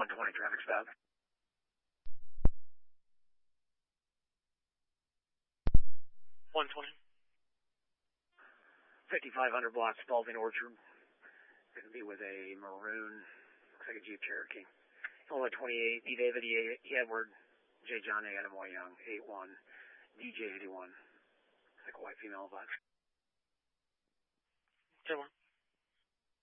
120 traffic stop. 120. 5500 block Spalding Orchard. Going to be with a maroon, looks like a Jeep Cherokee. Illinois 28, D. David, E. Edward, J. John, A. Adam, Y. Young, 81, DJ 81. Like a white female bus. Okay, 1.